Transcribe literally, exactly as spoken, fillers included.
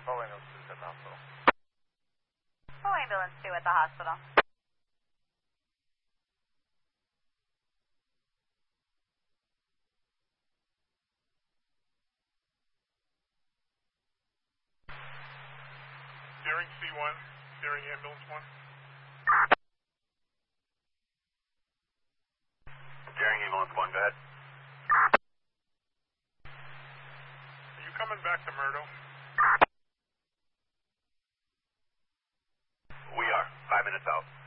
Full ambulance two at the hospital. Full ambulance two at the hospital. Steering C one, steering ambulance one. Steering ambulance one, go ahead. Are you coming back to Murdo? We are. Five minutes out.